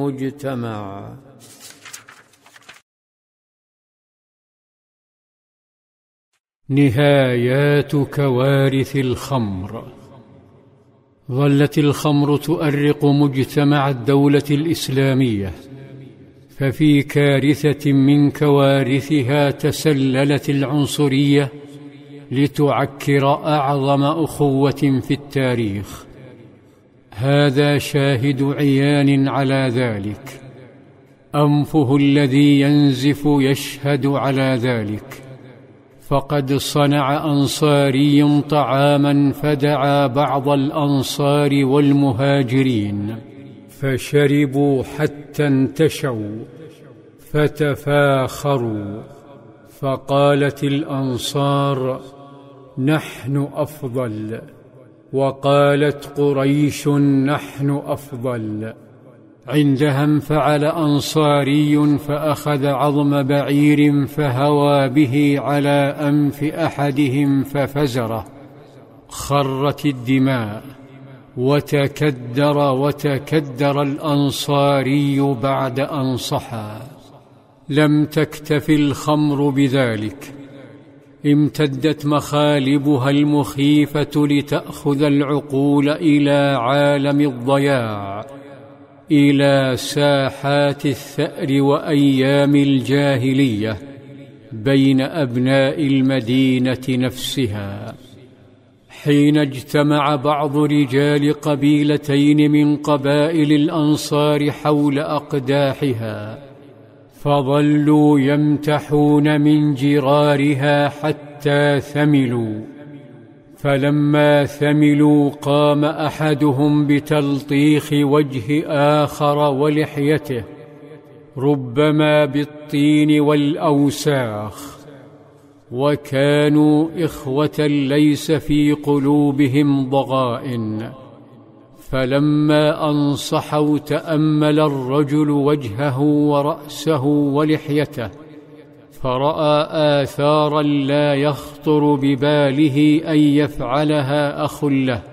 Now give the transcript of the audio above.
مجتمع. نهايات كوارث الخمر. ظلت الخمر تؤرق مجتمع الدولة الإسلامية، ففي كارثة من كوارثها تسللت العنصرية لتعكر أعظم أخوة في التاريخ. هذا شاهد عيان على ذلك، أنفه الذي ينزف يشهد على ذلك. فقد صنع أنصاري طعاما فدعا بعض الأنصار والمهاجرين، فشربوا حتى انتشوا فتفاخروا، فقالت الأنصار: نحن أفضل، وقالت قريش: نحن أفضل. عندها انفعل أنصاري فأخذ عظم بعير فهوى به على أنف أحدهم ففزره، خرت الدماء، وتكدر الأنصاري بعد أن صحى. لم تكتف الخمر بذلك، امتدت مخالبها المخيفة لتأخذ العقول إلى عالم الضياع، إلى ساحات الثأر وأيام الجاهلية بين أبناء المدينة نفسها. حين اجتمع بعض رجال قبيلتين من قبائل الأنصار حول أقداحها، فظلوا يمتحون من جرارها حتى ثملوا. فلما ثملوا قام أحدهم بتلطيخ وجه آخر ولحيته، ربما بالطين والأوساخ. وكانوا إخوة ليس في قلوبهم ضغائن. فلما أنصحوا تأمل الرجل وجهه ورأسه ولحيته، فرأى آثارا لا يخطر بباله أن يفعلها أخ له،